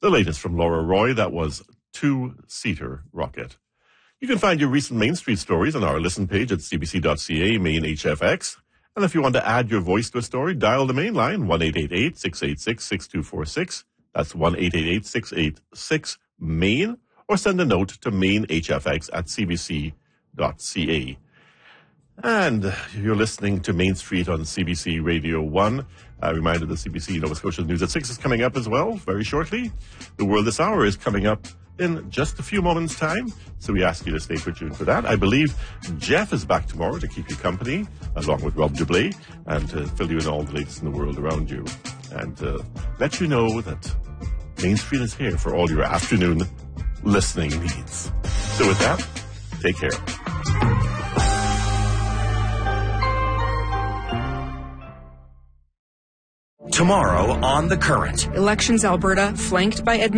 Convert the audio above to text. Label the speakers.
Speaker 1: The latest from Laura Roy, that was Two-Seater Rocket. You can find your recent Main Street stories on our listen page at cbc.ca, Main HFX. And if you want to add your voice to a story, dial the main line, 1-888-686-6246. That's 1-888-686-MAIN, or send a note to mainhfx@cbc.ca. And you're listening to Main Street on CBC Radio 1. A reminder that CBC Nova Scotia News at 6 is coming up as well, very shortly. The World This Hour is coming up in just a few moments' time, so we ask you to stay tuned for that. I believe Jeff is back tomorrow to keep you company, along with Rob Dublé, and to fill you in all the latest in the world around you, and let you know that Main Street is here for all your afternoon listening needs. So with that, take care.
Speaker 2: Tomorrow on The Current.
Speaker 3: Elections Alberta, flanked by Edmonton.